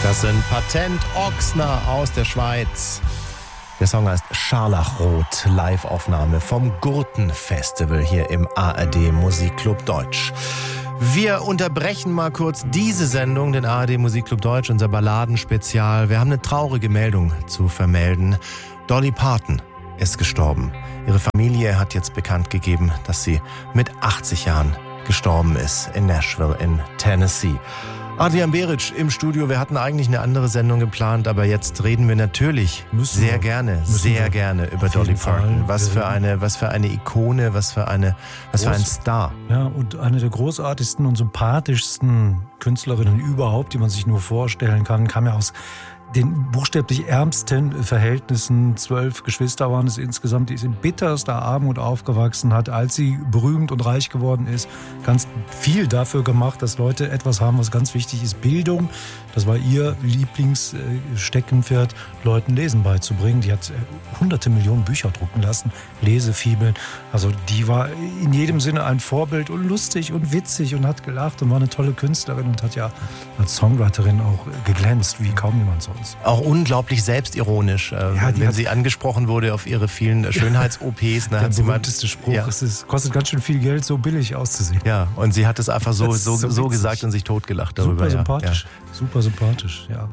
Das sind Patent Ochsner aus der Schweiz. Der Song heißt Scharlachrot, Live-Aufnahme vom Gurten-Festival hier im ARD Musikclub Deutsch. Wir unterbrechen mal kurz diese Sendung, den ARD Musikclub Deutsch, unser Balladenspezial. Wir haben eine traurige Meldung zu vermelden. Dolly Parton ist gestorben. Ihre Familie hat jetzt bekannt gegeben, dass sie mit 80 Jahren gestorben ist in Nashville in Tennessee. Adrian Beric im Studio. Wir hatten eigentlich eine andere Sendung geplant, aber jetzt reden wir natürlich sehr gerne über Dolly Parton. Was für eine Ikone, was für ein Star. Ja, und eine der großartigsten und sympathischsten Künstlerinnen überhaupt, die man sich nur vorstellen kann, kam ja aus den buchstäblich ärmsten Verhältnissen. 12 Geschwister waren es insgesamt, die ist in bitterster Armut aufgewachsen, hat, als sie berühmt und reich geworden ist, ganz viel dafür gemacht, dass Leute etwas haben, was ganz wichtig ist, Bildung. Das war ihr Lieblingssteckenpferd, Leuten Lesen beizubringen. Die hat hunderte Millionen Bücher drucken lassen, Lesefibeln. Also die war in jedem Sinne ein Vorbild und lustig und witzig und hat gelacht und war eine tolle Künstlerin und hat ja als Songwriterin auch geglänzt, wie kaum jemand sonst. Auch unglaublich selbstironisch, wenn sie angesprochen wurde auf ihre vielen Schönheits-OPs. Der berühmteste Spruch, ja. Es kostet ganz schön viel Geld, so billig auszusehen. Ja, und sie hat es einfach so gesagt und sich totgelacht darüber. Super sympathisch, super sympathisch, ja.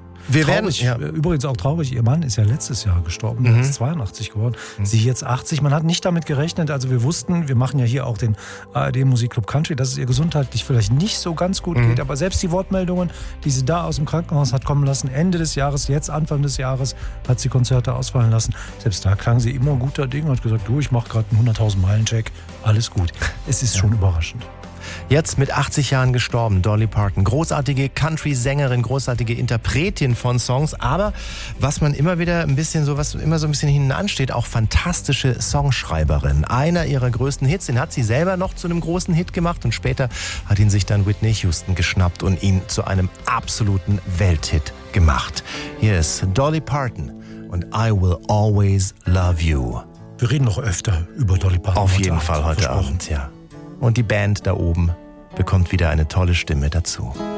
Übrigens auch traurig, ihr Mann ist ja letztes Jahr gestorben, er ist 82 geworden, sie jetzt 80. Man hat nicht damit gerechnet, also wir wussten, wir machen ja hier auch den ARD Musikclub Country, dass es ihr gesundheitlich vielleicht nicht so ganz gut geht, aber selbst die Wortmeldungen, die sie da aus dem Krankenhaus hat kommen lassen, Ende des Jahres, jetzt Anfang des Jahres, hat sie Konzerte ausfallen lassen. Selbst da klang sie immer guter Ding und hat gesagt, du, ich mache gerade einen 100.000 Meilen-Check, alles gut. Es ist schon überraschend. Jetzt mit 80 Jahren gestorben, Dolly Parton. Großartige Country-Sängerin, großartige Interpretin von Songs, aber was immer so ein bisschen hinten ansteht, auch fantastische Songschreiberin. Einer ihrer größten Hits, den hat sie selber noch zu einem großen Hit gemacht und später hat ihn sich dann Whitney Houston geschnappt und ihn zu einem absoluten Welthit gemacht. Hier ist Dolly Parton und I Will Always Love You. Wir reden noch öfter über Dolly Parton. Auf jeden Fall heute Abend, ja. Und die Band da oben bekommt wieder eine tolle Stimme dazu.